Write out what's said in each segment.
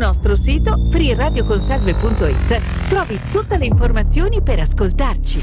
nostro sito freeradioconsalve.it trovi tutte le informazioni per ascoltarci.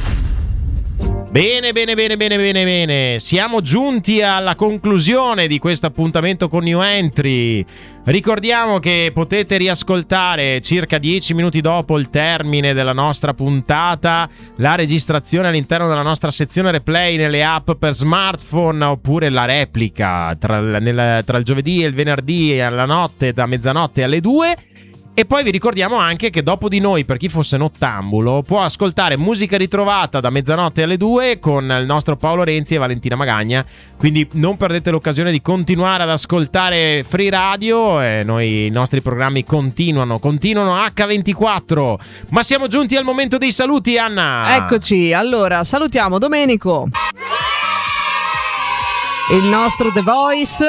Bene. Siamo giunti alla conclusione di questo appuntamento con New Entry. Ricordiamo che potete riascoltare circa 10 minuti dopo il termine della nostra puntata la registrazione all'interno della nostra sezione replay nelle app per smartphone, oppure la replica tra il giovedì e il venerdì alla notte, da mezzanotte alle 2. E poi vi ricordiamo anche che dopo di noi, per chi fosse nottambulo, può ascoltare musica ritrovata da mezzanotte alle 2 con il nostro Paolo Renzi e Valentina Magagna. Quindi non perdete l'occasione di continuare ad ascoltare Free Radio, e i nostri programmi continuano H24. Ma siamo giunti al momento dei saluti, Anna. Eccoci, allora salutiamo Domenico, il nostro The Voice,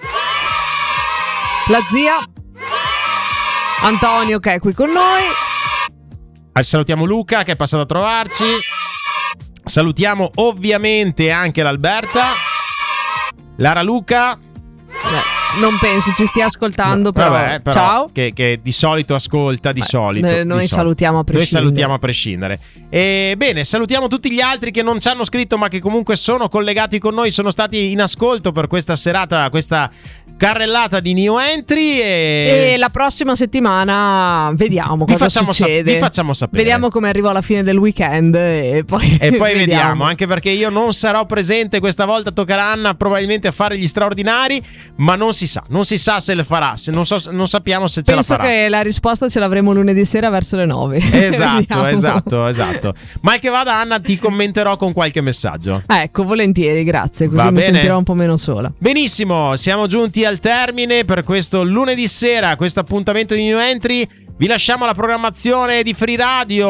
la zia Antonio che è qui con noi. Salutiamo Luca che è passato a trovarci. Salutiamo ovviamente anche l'Alberta, Lara Luca. Non penso ci stia ascoltando, però ciao. Che di solito ascolta, Noi salutiamo a prescindere. Noi salutiamo a prescindere. E bene, salutiamo tutti gli altri che non ci hanno scritto ma che comunque sono collegati con noi, sono stati in ascolto per questa serata, questa carrellata di New Entry. E la prossima settimana vediamo cosa succede. Vi facciamo sapere. Vediamo come arrivo alla fine del weekend e poi vediamo. Anche perché io non sarò presente questa volta, toccherà a Anna probabilmente a fare gli straordinari, ma non si sa se le farà, non sappiamo se ce la farà. Penso che la risposta ce l'avremo lunedì sera verso le 9. Esatto. Mal che vada, Anna, ti commenterò con qualche messaggio. Ecco, volentieri, grazie, così mi sentirò un po' meno sola. Benissimo, siamo giunti al termine per questo lunedì sera, questo appuntamento di New Entry. Vi lasciamo la programmazione di Free Radio.